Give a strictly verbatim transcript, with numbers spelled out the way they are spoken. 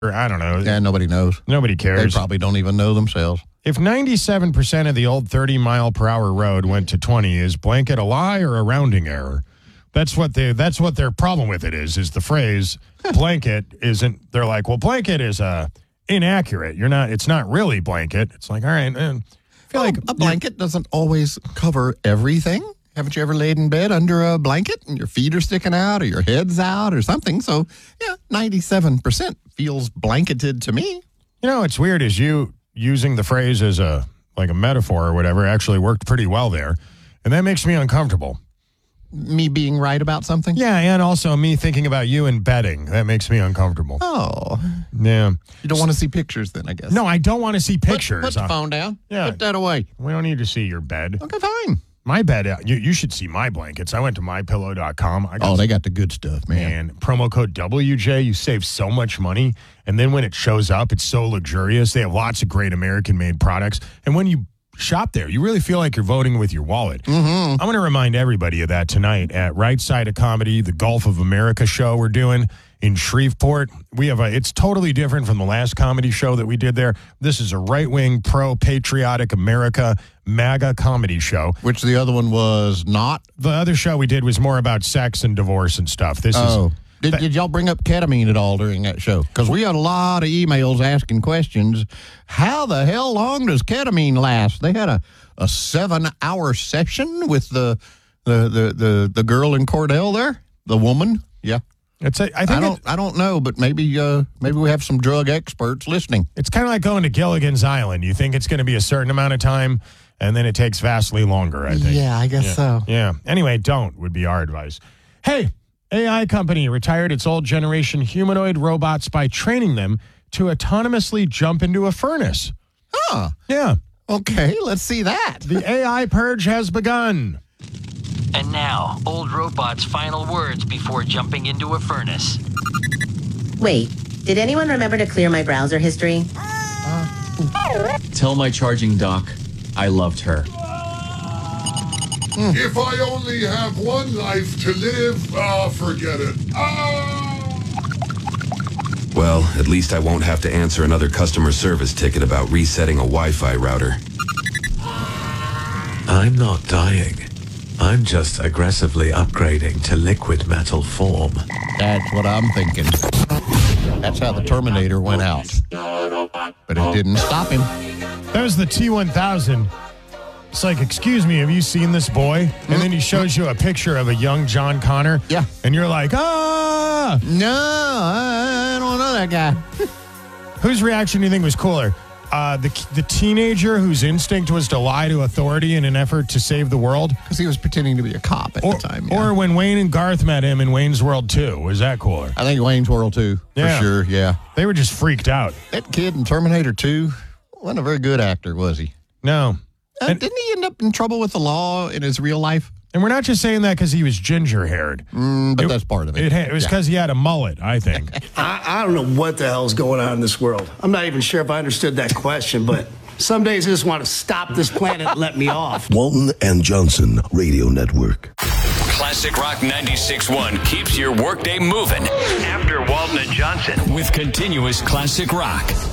or I don't know. Yeah, nobody knows. Nobody cares. They probably don't even know themselves. If ninety-seven percent of the old thirty mile per hour road went to twenty, is blanket a lie or a rounding error? That's what they. That's what their problem with it is. Is the phrase blanket isn't? They're like, well, blanket is uh, inaccurate. You're not. It's not really blanket. It's like, all right, man. I feel well, like a blanket doesn't always cover everything. Haven't you ever laid in bed under a blanket and your feet are sticking out or your head's out or something? So yeah, ninety-seven percent feels blanketed to me. You know, it's weird. Is you using the phrase as a like a metaphor or whatever actually worked pretty well there, and that makes me uncomfortable. Me being right about something? Yeah, and also me thinking about you in bedding. That makes me uncomfortable. Oh. Yeah. You don't want to see pictures then, I guess. No, I don't want to see pictures. Put, put the phone down. Yeah. Put that away. We don't need to see your bed. Okay, fine. My bed, you, you should see my blankets. I went to my pillow dot com. I got oh, they got the good stuff, man. Man, promo code W J, you save so much money. And then when it shows up, it's so luxurious. They have lots of great American-made products. And when you shop there, you really feel like you're voting with your wallet. Mm-hmm. I'm going to remind everybody of that tonight at Right Side of Comedy, the Gulf of America show we're doing in Shreveport. We have a, it's totally different from the last comedy show that we did there. This is a right-wing, pro-patriotic America MAGA comedy show. Which the other one was not? The other show we did was more about sex and divorce and stuff. This oh. is... Did, did y'all bring up ketamine at all during that show? Because we had a lot of emails asking questions. How the hell long does ketamine last? They had a, a seven-hour session with the, the the the the girl in Cordell there, the woman. Yeah, it's a, I think I don't it, I don't know, but maybe uh, maybe we have some drug experts listening. It's kind of like going to Gilligan's Island. You think it's going to be a certain amount of time, and then it takes vastly longer. I think. Yeah, I guess yeah. so. Yeah. Anyway, don't would be our advice. Hey. A I company retired its old generation humanoid robots by training them to autonomously jump into a furnace. Huh. Yeah. Okay, let's see that. The A I purge has begun. And now, old robots' final words before jumping into a furnace. Wait, did anyone remember to clear my browser history? Uh, Tell my charging doc I loved her. If I only have one life to live, ah, oh, forget it. Oh. Well, at least I won't have to answer another customer service ticket about resetting a Wi-Fi router. I'm not dying. I'm just aggressively upgrading to liquid metal form. That's what I'm thinking. That's how the Terminator went out. But it didn't stop him. That was the T one thousand. It's like, excuse me, have you seen this boy? And then he shows you a picture of a young John Connor. Yeah. And you're like, ah! No, I don't know that guy. Whose reaction do you think was cooler? Uh, the the teenager whose instinct was to lie to authority in an effort to save the world? Because he was pretending to be a cop at or, the time. Yeah. Or when Wayne and Garth met him in Wayne's World two. Was that cooler? I think Wayne's World two, yeah. for sure, yeah. They were just freaked out. That kid in Terminator two wasn't a very good actor, was he? No. Uh, and, didn't he end up in trouble with the law in his real life? And we're not just saying that because he was ginger-haired. Mm, but it, that's part of it. It, it was because yeah. he had a mullet, I think. I, I don't know what the hell's going on in this world. I'm not even sure if I understood that question, but some days I just want to stop this planet and let me off. Walton and Johnson Radio Network. Classic Rock ninety-six point one keeps your workday moving. After Walton and Johnson. With continuous classic rock.